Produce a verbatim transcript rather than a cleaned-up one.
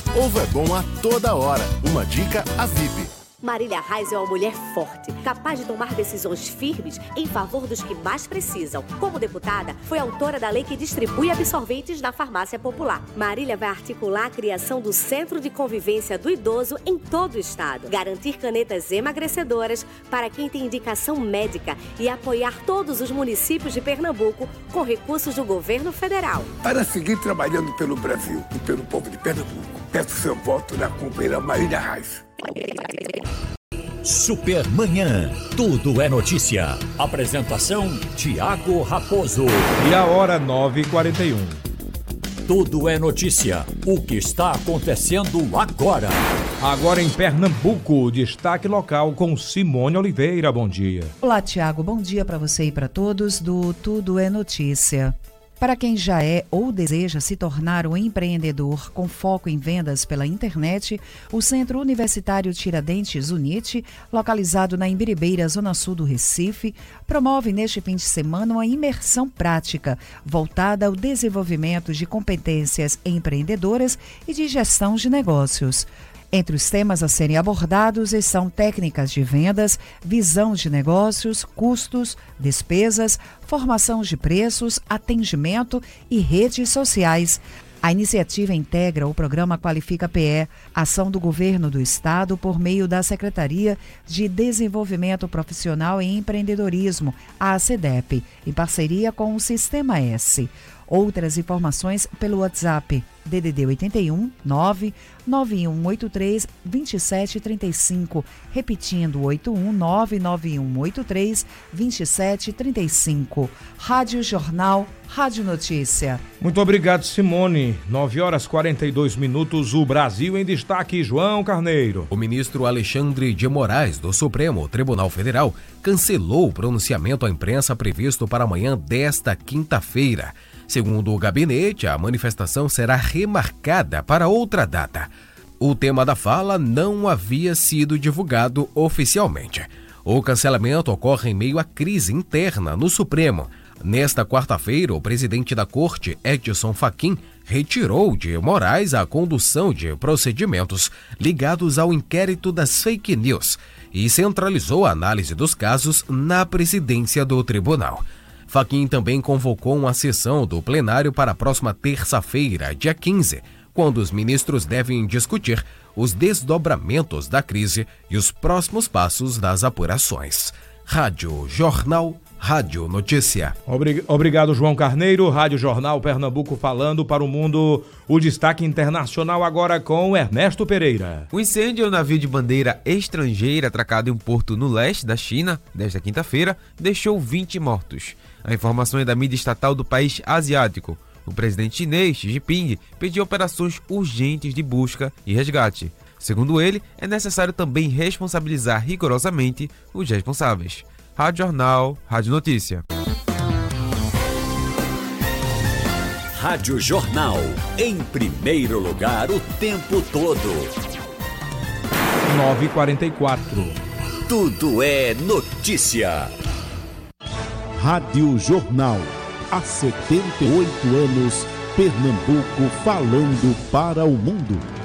Ovo é bom a toda hora. Uma dica a V I P. Marília Reis é uma mulher forte, capaz de tomar decisões firmes em favor dos que mais precisam. Como deputada, foi autora da lei que distribui absorventes na farmácia popular. Marília vai articular a criação do Centro de Convivência do Idoso em todo o estado, garantir canetas emagrecedoras para quem tem indicação médica e apoiar todos os municípios de Pernambuco com recursos do governo federal. Para seguir trabalhando pelo Brasil e pelo povo de Pernambuco, peço seu voto na companheira Marília Reis. Supermanhã, tudo é notícia. Apresentação, Tiago Raposo. E a hora nove e quarenta e um. Tudo é notícia. O que está acontecendo agora? Agora em Pernambuco, destaque local com Simone Oliveira. Bom dia. Olá, Tiago. Bom dia para você e para todos do Tudo é Notícia. Para quem já é ou deseja se tornar um empreendedor com foco em vendas pela internet, o Centro Universitário Tiradentes UNIT, localizado na Imbiribeira, zona sul do Recife, promove neste fim de semana uma imersão prática voltada ao desenvolvimento de competências empreendedoras e de gestão de negócios. Entre os temas a serem abordados estão técnicas de vendas, visão de negócios, custos, despesas, formação de preços, atendimento e redes sociais. A iniciativa integra o programa Qualifica P E, ação do Governo do Estado por meio da Secretaria de Desenvolvimento Profissional e Empreendedorismo, a SEDEP, em parceria com o Sistema S. Outras informações pelo WhatsApp D D D oito um nove nove um oito três dois sete três cinco, repetindo oito um nove nove um oito três dois sete três cinco. Rádio Jornal, Rádio Notícia. Muito obrigado, Simone. nove horas e quarenta e dois minutos, o Brasil em destaque, João Carneiro. O ministro Alexandre de Moraes, do Supremo Tribunal Federal, cancelou o pronunciamento à imprensa previsto para amanhã desta quinta-feira. Segundo o gabinete, a manifestação será remarcada para outra data. O tema da fala não havia sido divulgado oficialmente. O cancelamento ocorre em meio à crise interna no Supremo. Nesta quarta-feira, o presidente da Corte, Edson Fachin, retirou de Moraes a condução de procedimentos ligados ao inquérito das fake news e centralizou a análise dos casos na presidência do tribunal. Fachin também convocou uma sessão do plenário para a próxima terça-feira, dia quinze, quando os ministros devem discutir os desdobramentos da crise e os próximos passos das apurações. Rádio Jornal, Rádio Notícia. Obrigado, João Carneiro. Rádio Jornal Pernambuco falando para o mundo. O destaque internacional agora com Ernesto Pereira. O incêndio ao navio de bandeira estrangeira atracado em um porto no leste da China, desta quinta-feira, deixou vinte mortos. A informação é da mídia estatal do país asiático. O presidente chinês, Xi Jinping, pediu operações urgentes de busca e resgate. Segundo ele, é necessário também responsabilizar rigorosamente os responsáveis. Rádio Jornal, Rádio Notícia. Rádio Jornal, em primeiro lugar o tempo todo. nove e quarenta e quatro. Tudo é notícia. Rádio Jornal, há setenta e oito anos, Pernambuco falando para o mundo.